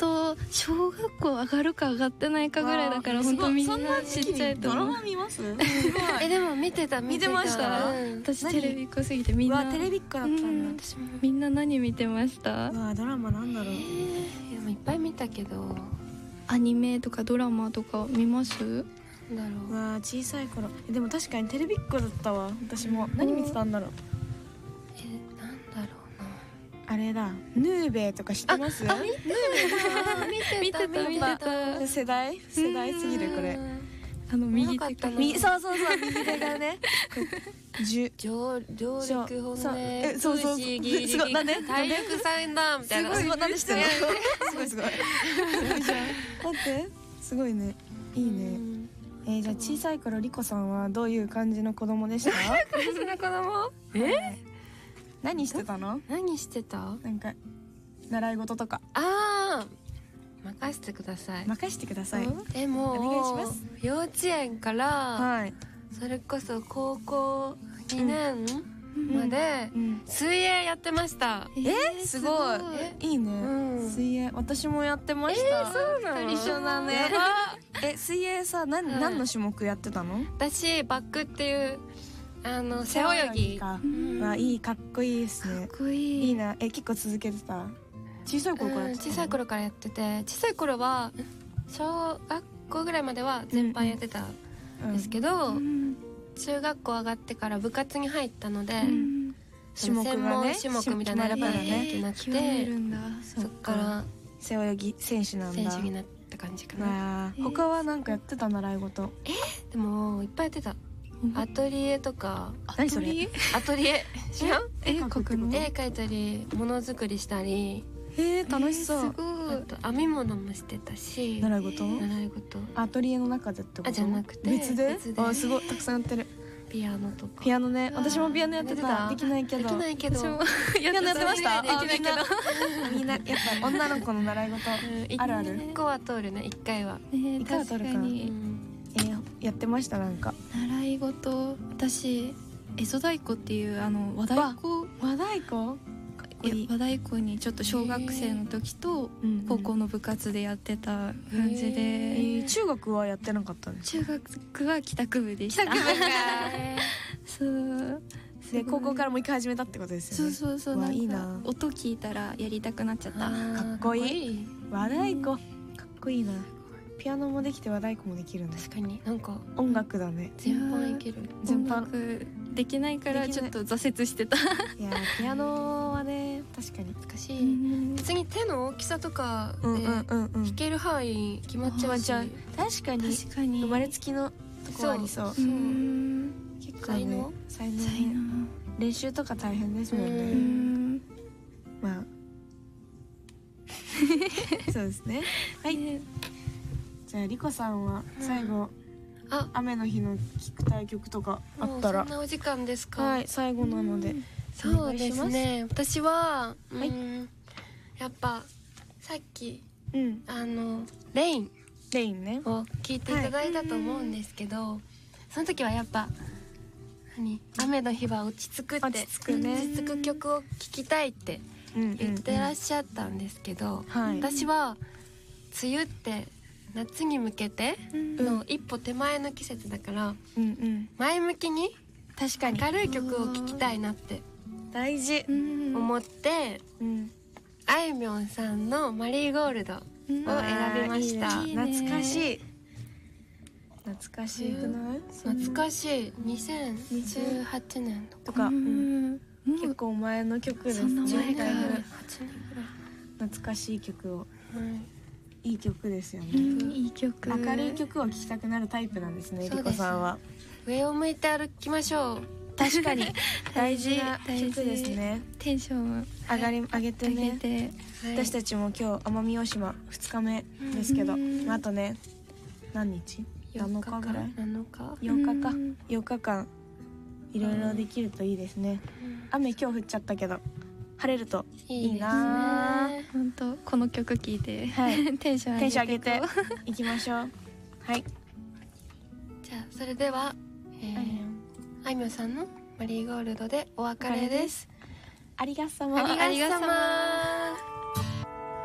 当小学校上がるか上がってないかぐらいだから、本当みんなちっちゃいと思う。 ドラマ見ます？すごい。 でも見てました。 私テレビっ子すぎてみんな。 テレビっ子だったんだ。 私も。みんな何見てました？ ドラマなんだろう。 でもいっぱい見たけど。 アニメとかドラマとか見ます？ なんだろう。 小さい頃。でも確かにテレビっ子だったわ。私も。何見てたんだろう。 なんだろうな。 あれだ。ヌーベイとか知ってます？ 見てた。 世代すぎるこれ。 右手か。 そう右手がね。 上陸本音。 そうなんで？ 体育祭だみたいな。 すごいなんでしてる？すごい。待ってすごいね。いいね。じゃあ小さい頃リコさんはどういう感じの子供でした？ 感じの子供？ 何してたの？ 何してた？ なんか習い事とか。 任せてください。 おでも願いします。 幼稚園からそれこそ高校2年まで水泳やってました。 すごい。いいね。水泳私もやってました。 そうなの？ 一緒だね。水泳さ何の種目やってたの？ 私バックっていう背泳ぎか。いいかっこいいですね。 かっこいい。 いいな。結構続けてた？小さい頃からやってた？ 小さい頃からやってて、小さい頃は小学校ぐらいまでは全般やってたんですけど、中学校上がってから部活に入ったので、専門種目みたいなの選ばなきゃいけなくて、そっから背泳ぎ選手なんだ。 選手になった感じかな。 他は何かやってた？習い事。 でもいっぱいやってた。アトリエとか。 何それ？ アトリエ知らん？ 絵描くの？ 絵描いたりものづくりしたり。 楽しそう。 あと編み物もしてたし。 習い事？アトリエの中でってこと？ じゃなくて別で？すごいたくさんやってる。 ピアノとか。 ピアノね。私もピアノやってた。できないけど。 私もピアノやってました？ できないけど。 みんなやっぱ女の子の習い事あるある。 1個は通るね。1回は。 確かに。 やってましたなんか。 習い事私エゾ太鼓っていう和太鼓。和太鼓にちょっと小学生の時と高校の部活でやってた感じで。 中学はやってなかったんですか？ 中学は帰宅部でした。そうで高校からもう一回始めたってことですよね。 そうなんかいいな。 音聞いたらやりたくなっちゃった。 かっこいい。和太鼓かっこいいな。ピアノもできて和太鼓もできるんだ。 確かになんか音楽だね。 全般いける。 全般できないからちょっと挫折してた。 いやピアノはね確かに難しい。別に手の大きさとかで弾ける範囲決まっちゃうし。 確かに生まれつきのとこありそう。結構ね才能練習とか大変ですもんね。まあそうですね。はい。じゃあリコさんは最後雨の日の聴きたい曲とかあったら。 そんなお時間ですか？ はい、最後なので。 そうですね。私はやっぱさっきレインねを聴いていただいたと思うんですけど、その時はやっぱ雨の日は落ち着くって落ち着く曲を聴きたいって言ってらっしゃったんですけど、私は梅雨って夏に向けての一歩手前の季節だから前向きに明るい曲を聴きたいなって大事思ってあいみょんさんのマリーゴールドを選びました。 懐かしいくない？ 懐かしい。2018年とか結構前の曲です。 8年ぐらい懐かしい曲を。いい曲ですよね。 いい曲。 明るい曲を聴きたくなるタイプなんですね、リコさんは。 上を向いて歩きましょう。 確かに大事な曲ですね。 テンション上げてね。私たちも今日奄美大島2日目ですけど、あとね何日？7日ぐらい？8日間いろいろできるといいですね。雨今日降っちゃったけど晴れるといいな。 本当この曲聴いてテンション上げていきましょう。はい。 じゃあそれではあいみょんさんのマリーゴールドでお別れです。 ありがとうさま。 ありがとうさま。